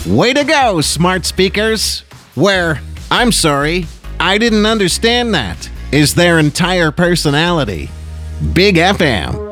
Way to go, smart speakers! Where, I'm sorry, I didn't understand that, is their entire personality. Big FM.